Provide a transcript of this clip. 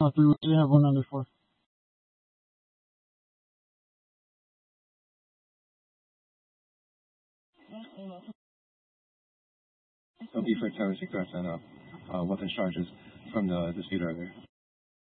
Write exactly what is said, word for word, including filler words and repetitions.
Uh, three, we have one under four. So be for terroristic threats and uh, uh, weapons charges from the dispute earlier.